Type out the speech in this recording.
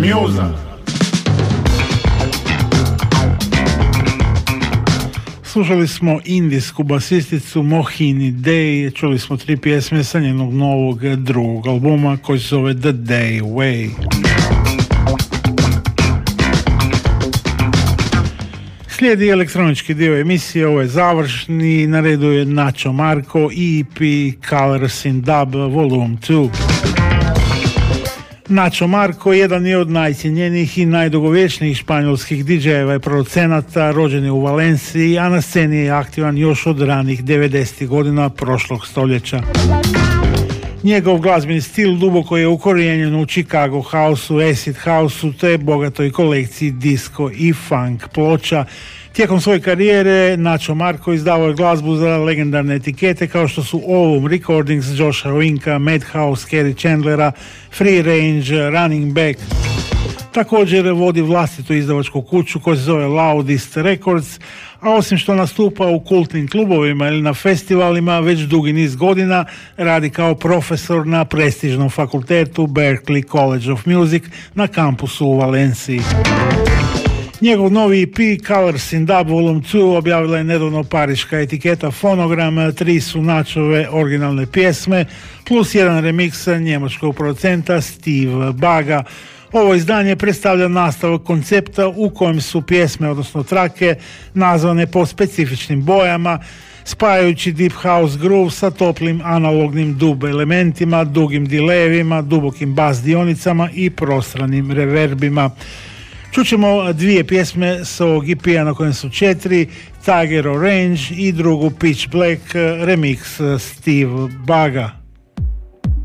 Muza. Slušali smo indijsku basisticu Mohini Day, čuli smo 3 pjesme sa njenog novog drugog albuma koji se zove The Day Way. Slijedi elektronički dio emisije, ovo je završni, na redu je Nacho Marco, EP Colors in Dub Volume 2. Nacho Marco jedan je od najcijenjenijih i najdugovječnijih španjolskih DJ-eva i producenata, rođen je u Valenciji, a na sceni je aktivan još od ranih 90. godina prošlog stoljeća. Njegov glazbeni stil duboko je ukorijenjen u Chicago houseu, acid houseu te bogatoj kolekciji disco i funk ploča. Tijekom svoje karijere Nacho Marco izdavao je glazbu za legendarne etikete kao što su Ovum Recordings, Josha Winka, Madhouse, Kerry Chandlera, Free Range, Running Back. Također vodi vlastitu izdavačku kuću koja se zove Loudest Records, a osim što nastupa u kultnim klubovima ili na festivalima, već dugi niz godina radi kao profesor na prestižnom fakultetu Berklee College of Music na kampusu u Valenciji. Njegov novi EP Colors in Dub Volume 2 objavila je nedavno pariška etiketa Fonogram, 3 su Nachove originalne pjesme, plus jedan remix njemačkog producenta Steve Baga. Ovo izdanje predstavlja nastavak koncepta u kojem su pjesme, odnosno trake, nazvane po specifičnim bojama, spajajući deep house groove sa toplim analognim dub elementima, dugim delejevima, dubokim bas dionicama i prostranim reverbima. Čućemo 2 pjesme s ovog EP-a na kojem su 4, Tiger Orange i drugu Pitch Black, remix Steve Baga.